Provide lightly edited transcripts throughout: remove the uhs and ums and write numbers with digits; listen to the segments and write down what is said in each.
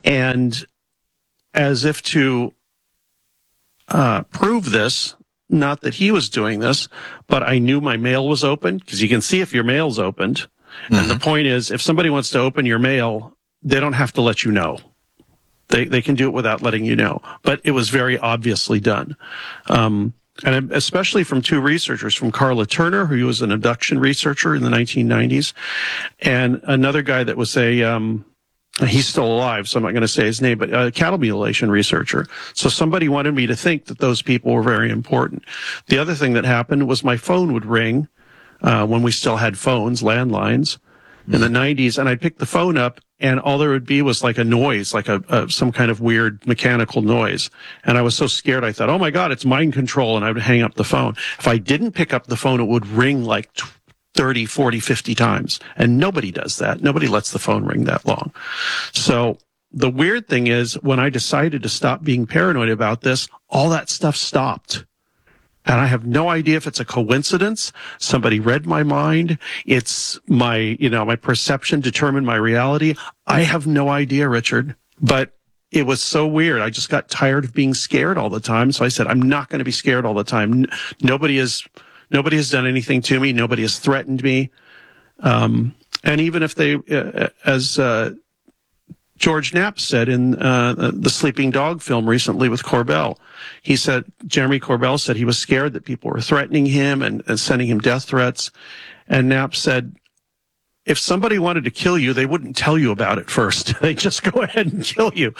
And as if to prove this, not that he was doing this, but I knew my mail was open, because you can see if your mail's opened. Mm-hmm. And the point is, if somebody wants to open your mail, they don't have to let you know. They can do it without letting you know. But it was very obviously done. And especially from two researchers, from Carla Turner, who was an abduction researcher in the 1990s, and another guy that was he's still alive, so I'm not going to say his name, but a cattle mutilation researcher. So somebody wanted me to think that those people were very important. The other thing that happened was my phone would ring when we still had phones, landlines, in the 90s, and I'd pick the phone up, and all there would be was like a noise, like some kind of weird mechanical noise. And I was so scared, I thought, oh my God, it's mind control, and I would hang up the phone. If I didn't pick up the phone, it would ring like 30, 40, 50 times. And nobody does that. Nobody lets the phone ring that long. So the weird thing is, when I decided to stop being paranoid about this, all that stuff stopped. And I have no idea if it's a coincidence. Somebody read my mind. It's my perception determined my reality. I have no idea, Richard. But it was so weird. I just got tired of being scared all the time. So I said, I'm not going to be scared all the time. Nobody has done anything to me. Nobody has threatened me. And even if they, as George Knapp said in the Sleeping Dog film recently with Corbell, he said, Jeremy Corbell said he was scared that people were threatening him and sending him death threats. And Knapp said, if somebody wanted to kill you, they wouldn't tell you about it first. They just go ahead and kill you.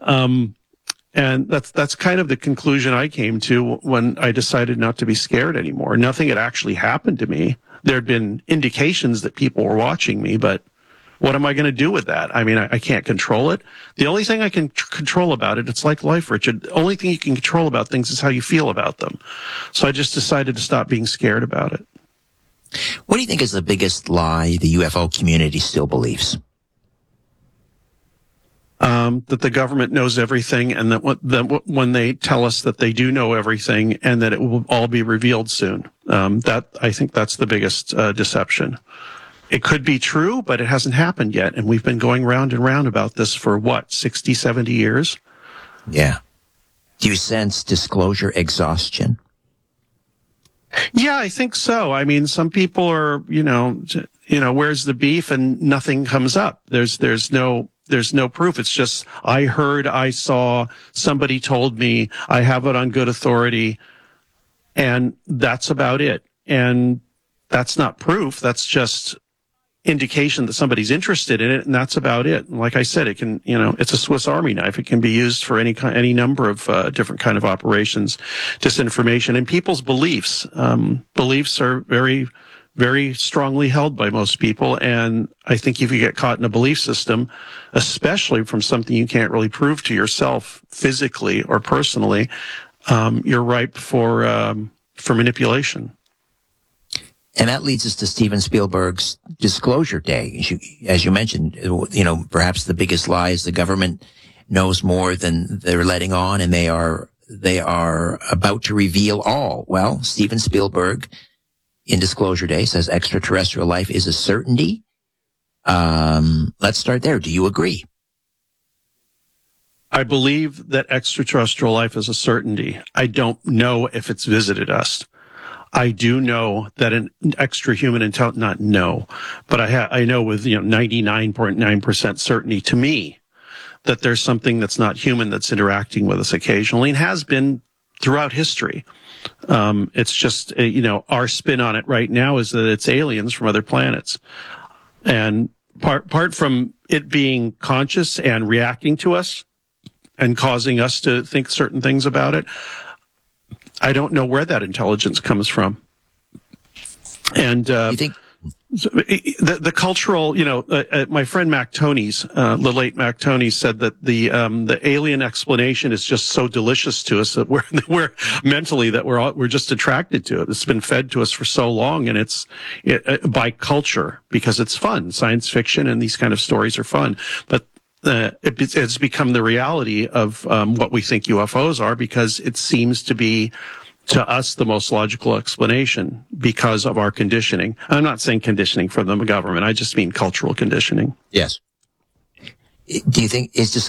And that's kind of the conclusion I came to when I decided not to be scared anymore. Nothing had actually happened to me. There had been indications that people were watching me, but what am I going to do with that? I mean, I can't control it. The only thing I can control about it, it's like life, Richard. The only thing you can control about things is how you feel about them. So I just decided to stop being scared about it. What do you think is the biggest lie the UFO community still believes? That the government knows everything, and that when they tell us that they do know everything, and that it will all be revealed soon. I think that's the biggest deception. It could be true, but it hasn't happened yet, and we've been going round and round about this for 60, 70 years? Yeah. Do you sense disclosure exhaustion? Yeah, I think so. I mean, some people are, where's the beef, and nothing comes up. There's no proof. It's just, I heard, I saw, somebody told me, I have it on good authority, and that's about it. And that's not proof. That's just indication that somebody's interested in it, and that's about it. And like I said, it can, it's a Swiss Army knife. It can be used for any number of different kind of operations, disinformation, and people's beliefs. Beliefs are very, very strongly held by most people, and I think if you get caught in a belief system, especially from something you can't really prove to yourself physically or personally, you're ripe for manipulation. And that leads us to Steven Spielberg's Disclosure Day. As you mentioned, perhaps the biggest lie is the government knows more than they're letting on, and they are about to reveal all. Well, Steven Spielberg in Disclosure Day says extraterrestrial life is a certainty. Let's start there. Do you agree? I believe that extraterrestrial life is a certainty. I don't know if it's visited us. I do know that an extra-human intelligence, not know, but I know with 99.9% certainty to me that there's something that's not human that's interacting with us occasionally, and has been throughout history. It's just, our spin on it right now is that it's aliens from other planets. And apart from it being conscious and reacting to us and causing us to think certain things about it, I don't know where that intelligence comes from. And you think the cultural, my friend Mac Toney's, the late Mac Toney, said that the alien explanation is just so delicious to us that we're mentally that we're just attracted to it. It's been fed to us for so long, and it's by culture, because it's fun. Science fiction and these kind of stories are fun, but it's become the reality of what we think UFOs are, because it seems to be, to us, the most logical explanation because of our conditioning. I'm not saying conditioning from the government. I just mean cultural conditioning. Yes. Do you think, is